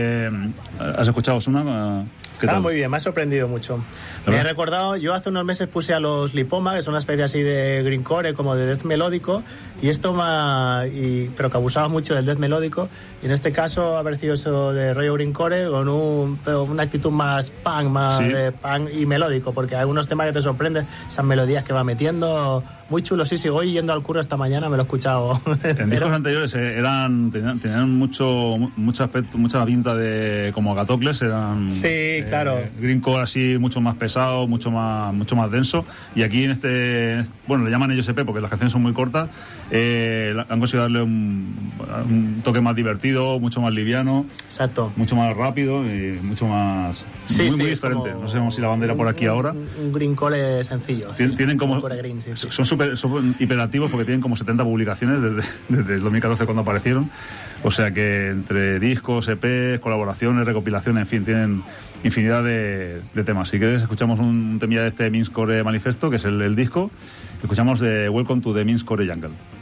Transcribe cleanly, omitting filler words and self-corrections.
¿Has escuchado Osuna? Muy bien, me ha sorprendido mucho. Me he recordado, yo hace unos meses puse a los Lipoma, que son una especie así de grindcore, como de death melódico, y esto pero que abusaba mucho del death melódico, y en este caso ha aparecido eso de rollo grindcore con pero una actitud más punk, de punk y melódico, porque hay algunos temas que te sorprenden, esas melodías que va metiendo, muy chulo. Sí, voy yendo al curro esta mañana, me lo he escuchado. En discos anteriores tenían mucho aspecto, mucha pinta de como Agatocles, eran claro, grindcore así mucho más pesado, mucho más denso, y aquí en le llaman ellos EP porque las canciones son muy cortas, han conseguido darle un toque más divertido, mucho más liviano, exacto, mucho más rápido y mucho más muy diferente. No sé si la banda irá por aquí ahora. Un grindcore sencillo. Tienen como son hiperactivos porque tienen como 70 publicaciones desde el 2014 cuando aparecieron, o sea que entre discos, EPs, colaboraciones, recopilaciones, en fin, tienen infinidad de temas. Si quieres escuchamos un temilla de este Minsk Core Manifesto, que es el disco. Escuchamos de Welcome to the Minsk Core Jungle.